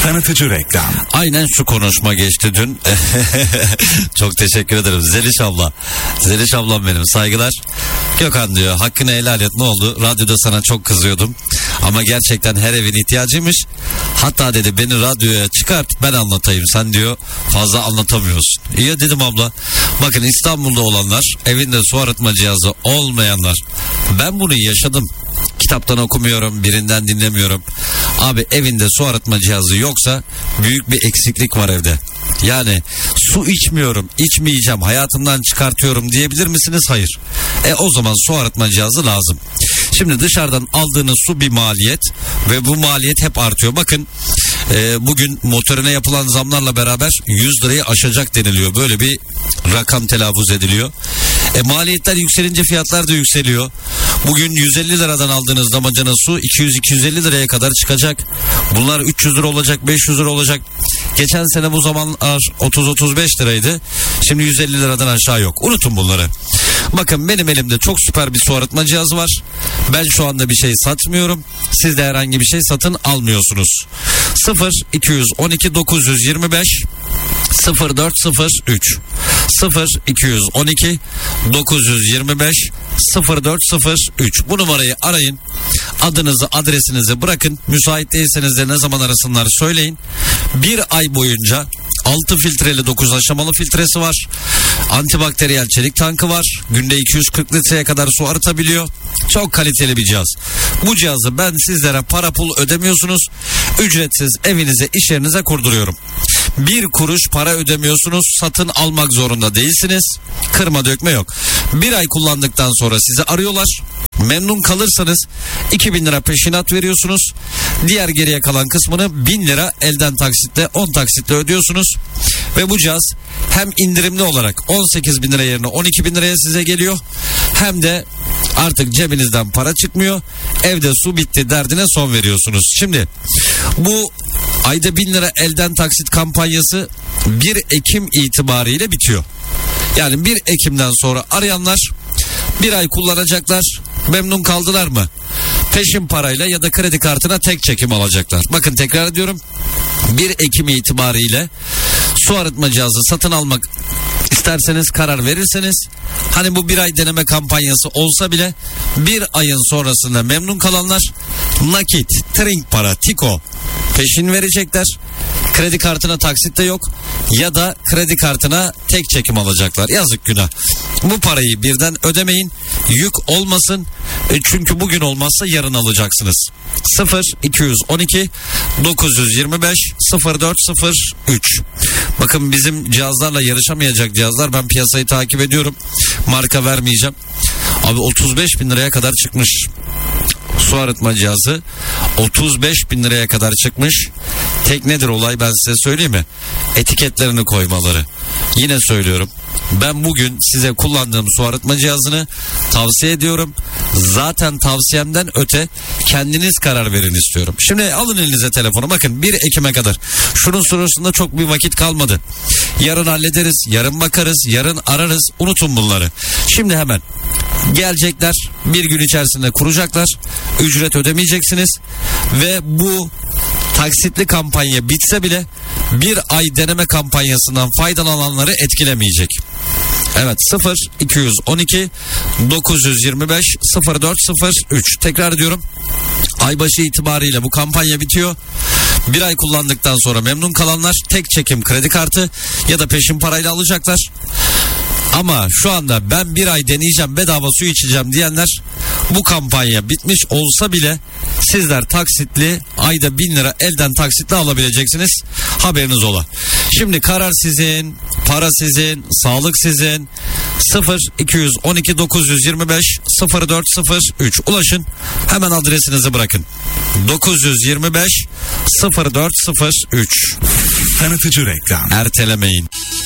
Tanıtıcı reklam. Aynen şu konuşma geçti dün. Çok teşekkür ederim Zeliş abla. Zeliş ablam benim, saygılar. Gökhan diyor, hakkını helal et, ne oldu? Radyoda sana çok kızıyordum. Ama gerçekten her evin ihtiyacıymış. Hatta dedi beni radyoya çıkart, ben anlatayım. Sen diyor fazla anlatamıyorsun. İyi dedim abla. Bakın İstanbul'da olanlar, evinde su arıtma cihazı olmayanlar. Ben bunu yaşadım. Kitaptan okumuyorum, birinden dinlemiyorum. Abi evinde su arıtma cihazı yoksa büyük bir eksiklik var evde. Yani su içmiyorum, içmeyeceğim, hayatımdan çıkartıyorum diyebilir misiniz? Hayır. O zaman su arıtma cihazı lazım. Şimdi dışarıdan aldığınız su bir maliyet ve bu maliyet hep artıyor. Bakın bugün motorine yapılan zamlarla beraber 100 lirayı aşacak deniliyor. Böyle bir rakam telaffuz ediliyor. Maliyetler yükselince fiyatlar da yükseliyor. Bugün 150 liradan aldığınız damacana su 200-250 liraya kadar çıkacak. Bunlar 300 lira olacak, 500 lira olacak. Geçen sene bu zamanlar 30-35 liraydı. Şimdi 150 liradan aşağı yok. Unutun bunları. Bakın benim elimde çok süper bir su arıtma cihazı var. Ben şu anda bir şey satmıyorum. Siz de herhangi bir şey satın almıyorsunuz. 0212 925 0403 0212 925 0403 bu numarayı arayın. Adınızı, adresinizi bırakın. Müsait değilseniz de ne zaman arasınlar söyleyin. Bir ay boyunca 6 filtreli 9 aşamalı filtresi var. Antibakteriyel çelik tankı var. Günde 240 litreye kadar su arıtabiliyor. Çok kaliteli bir cihaz. Bu cihazı ben sizlere para pul ödemiyorsunuz. Ücretsiz evinize, iş yerinize kurduruyorum. Bir kuruş para ödemiyorsunuz. Satın almak zorunda değilsiniz. Kırma dökme yok. Bir ay kullandıktan sonra sizi arıyorlar. Memnun kalırsanız 2000 lira peşinat veriyorsunuz. Diğer geriye kalan kısmını 1000 lira elden taksitle, 10 taksitle ödüyorsunuz. Ve bu cihaz hem indirimli olarak 18 bin lira yerine 12 bin liraya size geliyor. Hem de artık cebinizden para çıkmıyor. Evde su bitti derdine son veriyorsunuz. Şimdi bu ayda 1000 lira elden taksit kampanyası 1 Ekim itibariyle bitiyor. Yani 1 Ekim'den sonra arayanlar bir ay kullanacaklar. Memnun kaldılar mı? Peşin parayla ya da kredi kartına tek çekim alacaklar. Bakın tekrar ediyorum. 1 Ekim itibariyle su arıtma cihazı satın almak isterseniz, karar verirseniz, hani bu bir ay deneme kampanyası olsa bile bir ayın sonrasında memnun kalanlar nakit, trink para, tiko peşin verecekler. Kredi kartına taksit de yok ya da kredi kartına tek çekim alacaklar. Yazık, günah. Bu parayı birden ödemeyin, yük olmasın. Çünkü bugün olmazsa yarın alacaksınız. 0212 925 0403. Bakın bizim cihazlarla yarışamayacak cihazlar, ben piyasayı takip ediyorum. Marka vermeyeceğim. Abi 35 bin liraya kadar çıkmış. Su arıtma cihazı 35 bin liraya kadar çıkmış. Tek nedir olay, ben size söyleyeyim mi? Etiketlerini koymaları. Yine söylüyorum, ben bugün size kullandığım su arıtma cihazını tavsiye ediyorum. Zaten tavsiyemden öte kendiniz karar verin istiyorum. Şimdi alın elinize telefonu, bakın 1 Ekim'e kadar. Şunun sonrasında çok bir vakit kalmadı. Yarın hallederiz, yarın bakarız, yarın ararız. Unutun bunları. Şimdi hemen gelecekler, bir gün içerisinde kuracaklar. Ücret ödemeyeceksiniz ve bu taksitli kampanya bitse bile bir ay deneme kampanyasından faydalananları etkilemeyecek. Evet, 0212 925 0403. Tekrar ediyorum. Aybaşı itibariyle bu kampanya bitiyor. Bir ay kullandıktan sonra memnun kalanlar tek çekim kredi kartı ya da peşin parayla alacaklar. Ama şu anda ben bir ay deneyeceğim, bedava su içeceğim diyenler, bu kampanya bitmiş olsa bile sizler taksitli ayda 1000 lira elden taksitle alabileceksiniz. Haberiniz ola. Şimdi karar sizin, para sizin, sağlık sizin. 0212 925 0403 ulaşın, hemen adresinizi bırakın. 925 0403. Tanıtıcı reklam. Ertelemeyin.